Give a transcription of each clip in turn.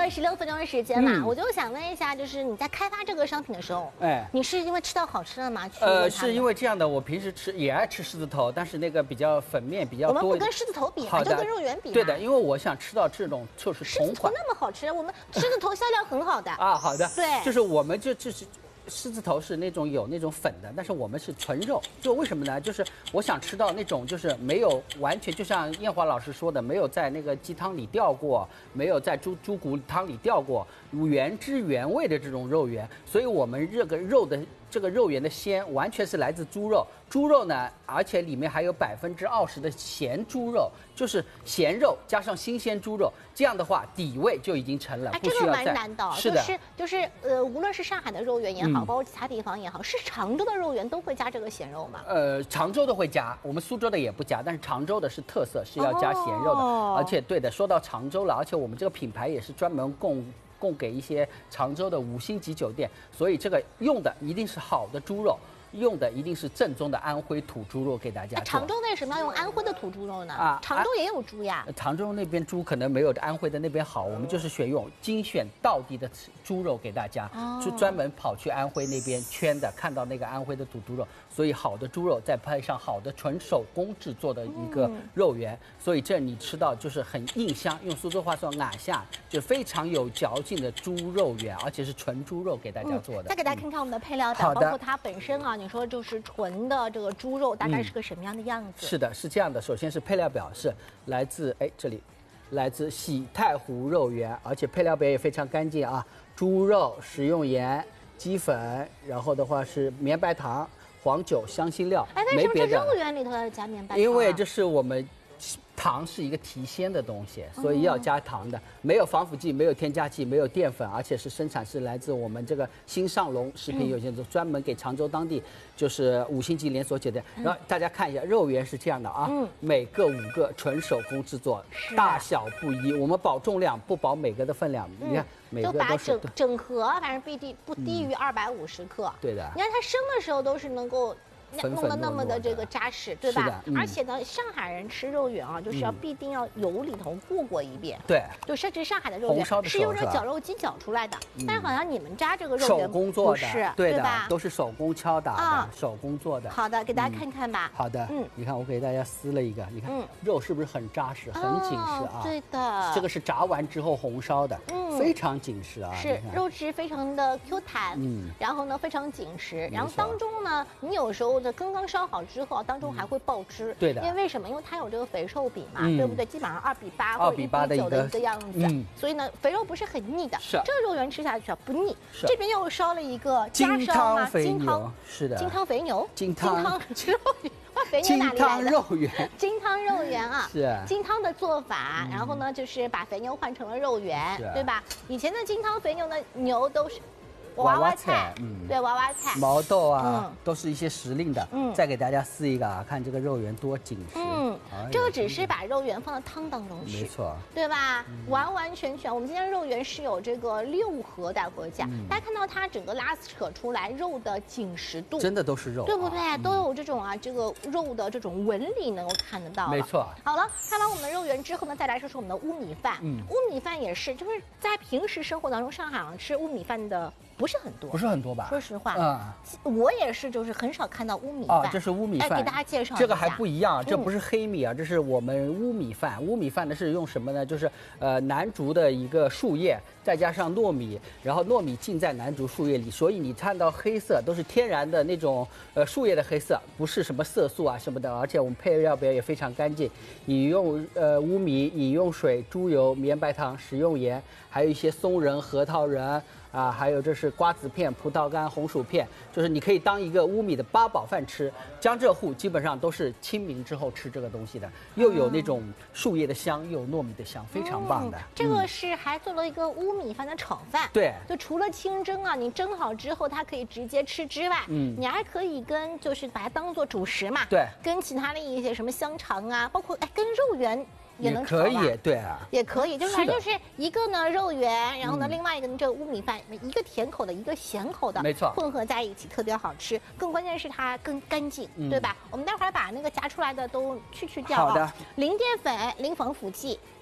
16分钟的时间嘛，我就想问一下，就是你在开发这个商品的时候，你是因为吃到好吃的吗？ 是因为这样的，我平时也爱吃狮子头，但是那个比较粉面比较多。 我们不跟狮子头比嘛，就跟肉圆比。 对的，因为我想吃到这种就是同款。狮子头那么好吃，我们狮子头销量很好的。 啊，好的。 对， 就是我们就是狮子头是那种有那种粉的，但是我们是纯肉。就为什么呢？就是我想吃到那种就是没有完全，就像燕华老师说的，没有在那个鸡汤里吊过，没有在猪骨汤里吊过，原汁原味的这种肉圆。所以我们这个肉圆的鲜完全是来自猪肉。猪肉呢，而且里面还有20%的咸猪肉，就是咸肉加上新鲜猪肉，这样的话底味就已经成了，不需要再。 这个蛮难的， 是的， 就是无论是上海的肉圆也好，包括其他地方也好，是常州的肉圆都会加这个咸肉吗？ 常州的会加，我们苏州的也不加，但是常州的是特色，是要加咸肉的。而且对的，说到常州了，而且我们这个品牌也是专门供给一些常州的5星级酒店，所以这个用的一定是好的猪肉。用的一定是正宗的安徽土猪肉给大家。 常州为什么要用安徽的土猪肉呢？常州也有猪呀。 常州那边猪可能没有安徽的那边好，我们就是精选道地的猪肉给大家，就专门跑去安徽那边圈的，看到那个安徽的土猪肉，所以好的猪肉再配上好的纯手工制作的一个肉圆，所以这你吃到就是很硬香，用苏州话说俺下，就非常有嚼劲的猪肉圆，而且是纯猪肉给大家做的。 再给大家看看我们的配料表，包括它本身啊。你说就是纯的这个猪肉大概是个什么样的样子？ 是的，是这样的。首先是配料表是来自这里，来自喜太湖肉圆，而且配料表也非常干净啊。猪肉、食用盐、鸡粉，然后的话是绵白糖、黄酒、香辛料。 为什么这肉圆里头要加绵白糖？ 因为这是我们。糖是一个提鲜的东西，所以要加糖的。没有防腐剂，没有添加剂，没有淀粉，而且是生产是来自我们这个新上龙食品有限公司，专门给常州当地就是5星级连锁酒店。然后大家看一下，肉圆是这样的啊，每个5个纯手工制作，大小不一，我们保重量，不保每个的分量。你看每个都是整盒，反正不低于250克。 对的。 你看它生的时候都是能够。弄得那么的这个扎实，对吧？而且呢，上海人吃肉圆啊，就是必定要油里头过一遍。 对， 就甚至上海的肉圆是用这绞肉机绞出来的，但是好像你们家这个肉圆手工做的， 是， 对吧？ 都是手工敲打的，手工做的。 好的，给大家看看吧。 好的，你看我给大家撕了一个，你看肉是不是很扎实、很紧实啊？ 对的， 这个是炸完之后红烧的，非常紧实啊。 是肉质非常的 Q 弹，然后呢非常紧实，然后当中呢，你有时候刚刚烧好之后，当中还会爆汁。 对的， 因为为什么？因为它有这个肥瘦比嘛，对不对？基本上2比8或者1比9的一个样子，所以呢，肥肉不是很腻的。 是这个肉圆吃下去不腻。这边又烧了一个金汤肥牛，是的， 金汤肥牛， 金汤肉圆。肥牛哪里来的？ 肉圆， 金汤肉圆啊， 是金汤的做法。然后呢，就是把肥牛换成了肉圆，对吧？以前的金汤肥牛的牛都是。娃娃菜，对，娃娃菜， 毛豆啊，都是一些时令的。再给大家撕一个啊，看这个肉圆多紧实。 这个只是把肉圆放到汤当中去， 没错， 对吧？完完全全，我们今天肉圆是有这个6盒带回家，大家看到它整个拉扯出来肉的紧实度， 真的都是肉， 对不对？都有这种这个肉的这种纹理能够看得到。 没错。 好了，看完我们的肉圆之后呢，再来说说我们的乌米饭。乌米饭也是，就是在平时生活当中，上海吃乌米饭的。不是很多吧？说实话，我也是，就是很少看到乌米饭。 这是乌米饭， 给大家介绍一下。 这个还不一样，这不是黑米啊，这是我们乌米饭。乌米饭呢是用什么呢？就是南竹的一个树叶，再加上糯米，然后糯米浸在南竹树叶里，所以你看到黑色都是天然的那种树叶的黑色，不是什么色素啊什么的。而且我们配料表也非常干净，饮用乌米、饮用水、猪油、绵白糖、食用盐，还有一些松仁、核桃仁。还有这是瓜子片、葡萄干、红薯片，就是你可以当一个乌米的8宝饭吃。江浙沪基本上都是清明之后吃这个东西的，又有那种树叶的香，又有糯米的香，非常棒的。 这个是还做了一个乌米饭的炒饭， 对， 就除了清蒸啊，你蒸好之后它可以直接吃之外，你还可以就是把它当做主食嘛， 对， 跟其他的一些什么香肠啊，包括跟肉圆。也能可以，对啊， 也可以，就是反正就是一个呢肉圆，然后呢另外一个呢这个乌米饭，一个甜口的，一个咸口的， 没错， 混合在一起特别好吃。更关键是它更干净，对吧？我们待会儿把那个夹出来的都去掉。 好的， 零淀粉、零防腐剂。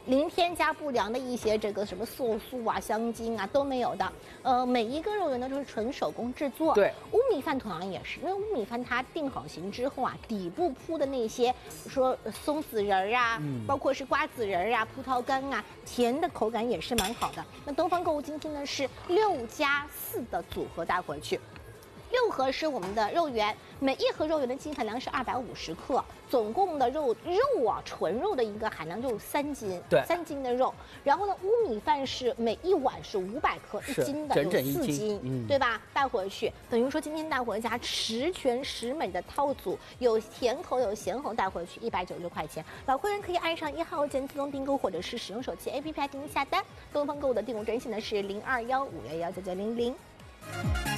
零添加不良的一些这个什么色素啊、香精啊都没有的。每一个肉圆呢都是纯手工制作。 对， 乌米饭同样也是，因为乌米饭它定好型之后啊，底部铺的那些说松子仁儿啊，包括是瓜子仁儿啊、葡萄干啊，甜的口感也是蛮好的。那东方购物今天呢是6+4的组合带回去。6盒是我们的肉圆，每一盒肉圆的净含量是250克，总共的肉啊，纯肉的一个含量就3斤， 对 ，3斤的肉。然后呢，乌米饭是每一碗是500克，1斤的有4斤，对吧？带回去，等于说今天带回家十全十美的套组，有甜口有咸口带回去190块钱。老客人可以按上1号键自动订购，或者是使用手机 APP 来进行下单。东方购物的订购专线呢是0215119900。